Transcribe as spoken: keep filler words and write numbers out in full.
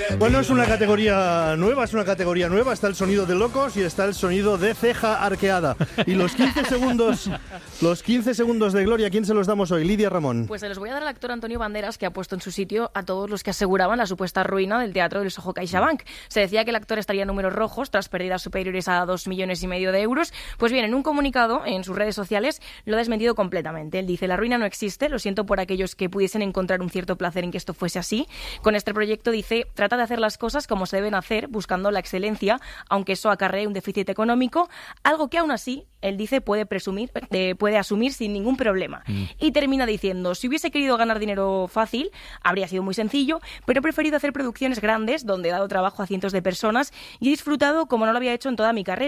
Bueno, es una categoría nueva, es una categoría nueva. Está el sonido de locos y está el sonido de ceja arqueada. Y los quince segundos, los quince segundos de gloria, ¿a quién se los damos hoy? Lidia Ramón. Pues se los voy a dar al actor Antonio Banderas, que ha puesto en su sitio a todos los que aseguraban la supuesta ruina del Teatro del Soho CaixaBank. Se decía que el actor estaría en números rojos tras pérdidas superiores a dos millones y medio de euros. Pues bien, en un comunicado en sus redes sociales lo ha desmentido completamente. Él dice: la ruina no existe, lo siento por aquellos que pudiesen encontrar un cierto placer en que esto fuese así. Con este proyecto, dice, trata de hacer las cosas como se deben hacer, buscando la excelencia, aunque eso acarree un déficit económico, algo que aún así, él dice, puede presumir, eh, puede asumir sin ningún problema. Mm. Y termina diciendo: si hubiese querido ganar dinero fácil, habría sido muy sencillo, pero he preferido hacer producciones grandes, donde he dado trabajo a cientos de personas y he disfrutado como no lo había hecho en toda mi carrera.